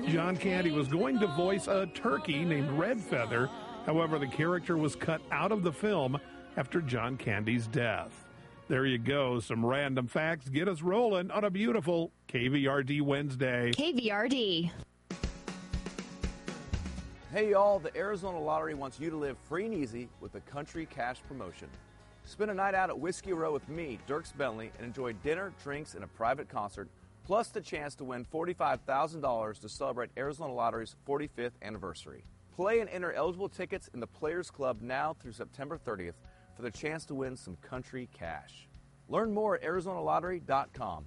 John Candy was going to voice a turkey named Red Feather. However, the character was cut out of the film after John Candy's death. There you go. Some random facts get us rolling on a beautiful KVRD Wednesday. KVRD. Hey y'all, the Arizona Lottery wants you to live free and easy with the Country Cash promotion. Spend a night out at Whiskey Row with me, Dierks Bentley, and enjoy dinner, drinks, and a private concert, plus the chance to win $45,000 to celebrate Arizona Lottery's 45th anniversary. Play and enter eligible tickets in the Players Club now through September 30th for the chance to win some Country Cash. Learn more at ArizonaLottery.com.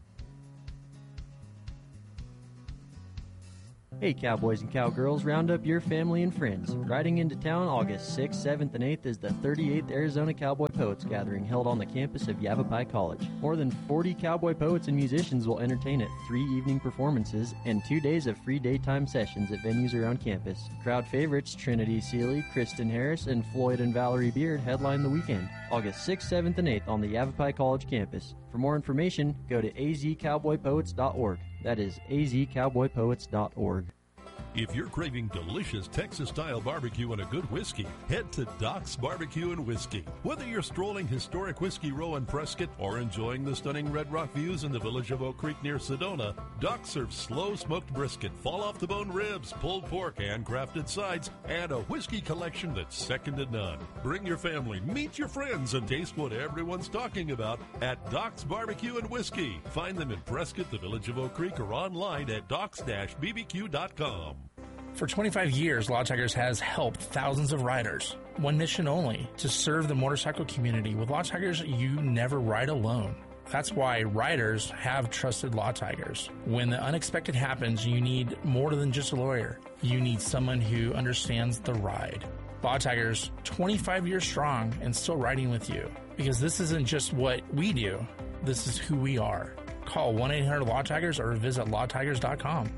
Hey Cowboys and Cowgirls, round up your family and friends. Riding into town August 6th, 7th, and 8th is the 38th Arizona Cowboy Poets Gathering held on the campus of Yavapai College. More than 40 cowboy poets and musicians will entertain at 3 evening performances and 2 days of free daytime sessions at venues around campus. Crowd favorites Trinity Seeley, Kristen Harris, and Floyd and Valerie Beard headline the weekend, August 6th, 7th, and 8th on the Yavapai College campus. For more information, go to azcowboypoets.org. That is azcowboypoets.org. If you're craving delicious Texas-style barbecue and a good whiskey, head to Doc's Barbecue and Whiskey. Whether you're strolling historic Whiskey Row in Prescott or enjoying the stunning Red Rock views in the village of Oak Creek near Sedona, Doc serves slow-smoked brisket, fall-off-the-bone ribs, pulled pork, handcrafted sides, and a whiskey collection that's second to none. Bring your family, meet your friends, and taste what everyone's talking about at Doc's Barbecue and Whiskey. Find them in Prescott, the village of Oak Creek, or online at docs-bbq.com. For 25 years, Law Tigers has helped thousands of riders. One mission only, to serve the motorcycle community. With Law Tigers, you never ride alone. That's why riders have trusted Law Tigers. When the unexpected happens, you need more than just a lawyer. You need someone who understands the ride. Law Tigers, 25 years strong and still riding with you. Because this isn't just what we do, this is who we are. Call 1-800-LAW-TIGERS or visit lawtigers.com.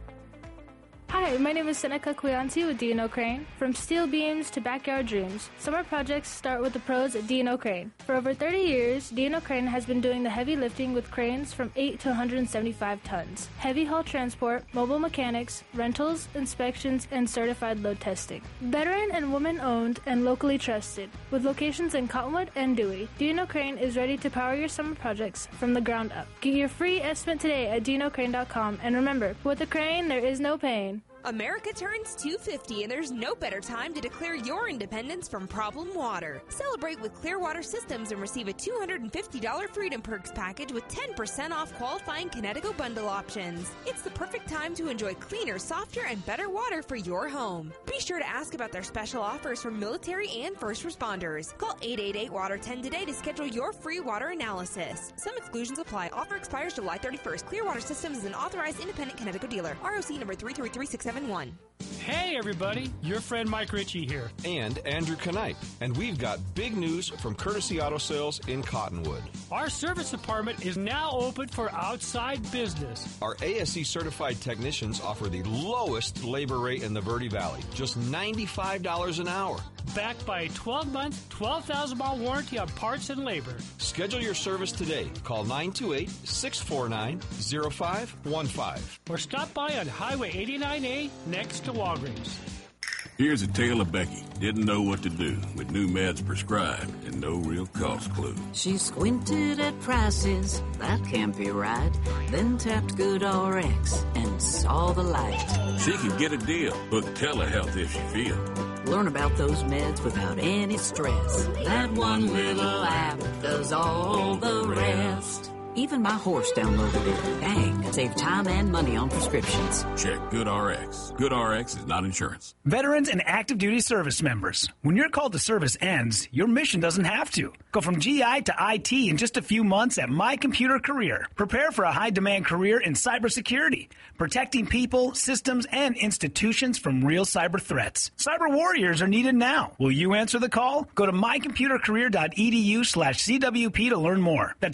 Hi, my name is Seneca Quianti with D&O Crane. From steel beams to backyard dreams, summer projects start with the pros at D&O Crane. For over 30 years, D&O Crane has been doing the heavy lifting with cranes from 8 to 175 tons, heavy haul transport, mobile mechanics, rentals, inspections, and certified load testing. Veteran and woman-owned and locally trusted, with locations in Cottonwood and Dewey, D&O Crane is ready to power your summer projects from the ground up. Get your free estimate today at DinoCrane.com, and remember, with a crane, there is no pain. America turns 250, and there's no better time to declare your independence from problem water. Celebrate with Clearwater Systems and receive a $250 Freedom Perks package with 10% off qualifying Connecticut bundle options. It's the perfect time to enjoy cleaner, softer, and better water for your home. Be sure to ask about their special offers for military and first responders. Call 888-WATER-10 today to schedule your free water analysis. Some exclusions apply. Offer expires July 31st. Clearwater Systems is an authorized independent Connecticut dealer. ROC number 333671. Hey everybody, your friend Mike Ritchie here. And Andrew Knipe. And we've got big news from Courtesy Auto Sales in Cottonwood. Our service department is now open for outside business. Our ASE certified technicians offer the lowest labor rate in the Verde Valley, just $95 an hour. Backed by a 12-month, 12,000-mile warranty on parts and labor. Schedule your service today. Call 928-649-0515. Or stop by on Highway 89A next to Walgreens. Here's a tale of Becky. Didn't know what to do with new meds prescribed and no real cost clue. She squinted at prices, that can't be right. Then tapped GoodRx and saw the light. She can get a deal. Book telehealth if she feels. Learn about those meds without any stress. That one little app does all the rest. Even my horse downloaded it. Dang, save time and money on prescriptions. Check GoodRx. GoodRx is not insurance. Veterans and active duty service members, when your call to service ends, your mission doesn't have to. Go from GI to IT in just a few months at My Computer Career. Prepare for a high-demand career in cybersecurity, protecting people, systems, and institutions from real cyber threats. Cyber warriors are needed now. Will you answer the call? Go to mycomputercareer.edu/CWP to learn more. That's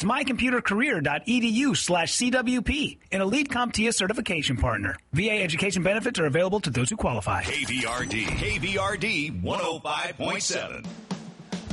mycomputercareer.edu/CWP, an elite CompTIA certification partner. VA education benefits are available to those who qualify. KVRD 105.7.